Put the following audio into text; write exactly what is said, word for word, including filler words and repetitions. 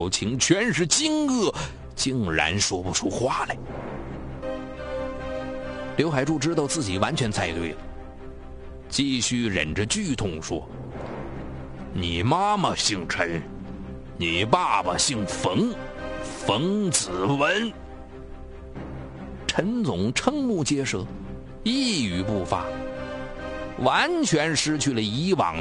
表情全是惊愕，竟然说不出话来。刘海柱知道自己完全猜对了，继续忍着剧痛说：“你妈妈姓陈，你爸爸姓冯，冯子文。”陈总瞠目结舌，一语不发，完全失去了以往